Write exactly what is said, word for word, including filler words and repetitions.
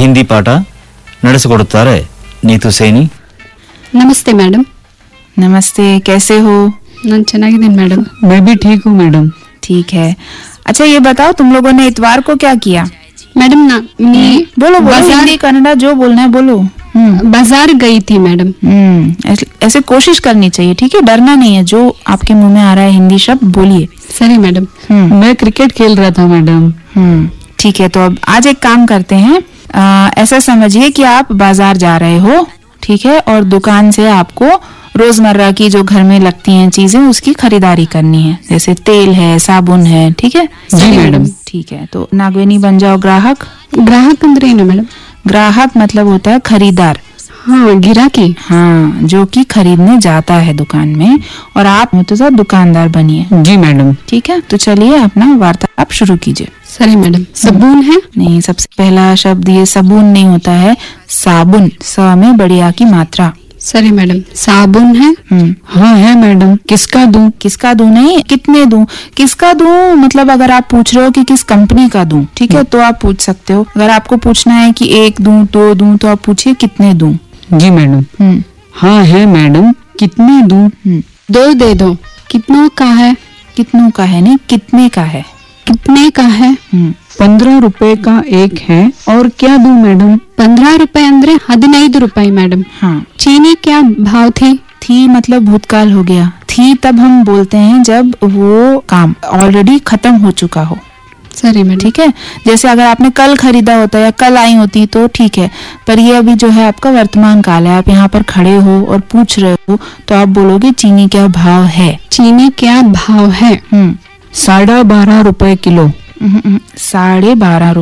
ಹಿಂದಿ ಪಾಠ ನಡೆಸಿಕೊಡುತ್ತಾರೆ ನೀತು ಸೇನಿ. नमस्ते मैडम. नमस्ते, कैसे हो? ನಾನು ಚೆನ್ನಾಗಿದ್ದೀನಿ मैडम. मैं भी ठीक हूँ मैडम. ठीक है. अच्छा ये बताओ तुम लोगों ने इतवार को क्या किया? मैडम ना मैं बोलो बोलो, बाजार- हिंदी कन्नड़ा जो बोलना है बोलो. हम्म बाजार गई थी मैडम. हम्म ऐसे- ऐसे कोशिश करनी चाहिए, ठीक है, डरना नहीं है. जो आपके मुंह में आ रहा है हिंदी शब्द बोलिए. सही मैडम. हम्म मैं क्रिकेट खेल रहा था मैडम. हम्म ठीक है, तो अब आज एक काम करते हैं. आ, ऐसा समझिए कि आप बाजार जा रहे हो, ठीक है, और दुकान से आपको रोजमर्रा की जो घर में लगती हैं चीजें उसकी खरीदारी करनी है, जैसे तेल है, साबुन है, ठीक है. जी मैडम. ठीक है, तो नागवेनी बन जाओ ग्राहक. ग्राहक ಅಂದ್ರೆ ಏನು मैडम? ग्राहक मतलब होता है खरीदार. हाँ गिराकी. हाँ, जो कि खरीदने जाता है दुकान में, और आप तो सब दुकानदार बनिए. जी मैडम. ठीक है, तो चलिए अपना वार्तालाप शुरू कीजिए. सही मैडम. साबुन है? नहीं, सबसे पहला शब्द ये साबुन नहीं होता है, साबुन. स में बढ़िया की मात्रा. सही मैडम. साबुन है? हम्म हाँ है मैडम. किसका दूं? किसका दूं नहीं, कितने दूं. किसका दूं मतलब अगर आप पूछ रहे हो कि किस कंपनी का दूं, ठीक है, तो आप पूछ सकते हो. अगर आपको पूछना है कि एक दूं, दो दूं, तो आप पूछिए कितने दूं. जी मैडम. हम्म हाँ है मैडम. कितने दूं? हम्म दो दे दो. कितनों का है? कितनों का है नहीं, कितने का है. कितने का है? हम्म पंद्रह रुपए का एक है. और क्या दूं मैडम? पंद्रह रुपए ಅಂದ್ರೆ ಹದಿನೈದು ರೂಪಾಯಿ मैडम. हाँ. चीनी क्या भाव थी? थी मतलब भूतकाल हो गया. थी तब हम बोलते हैं जब वो काम ऑलरेडी खत्म हो चुका हो. सही मैडम. ठीक है, जैसे अगर आपने कल खरीदा होता या कल आई होती तो ठीक है, पर ये अभी जो है आपका वर्तमान काल है. आप यहाँ पर खड़े हो और पूछ रहे हो, तो आप बोलोगे चीनी क्या भाव है. चीनी क्या भाव है? हम्म साढ़े बारह रुपए किलो. हम्म, हम्म, साढ़े बारह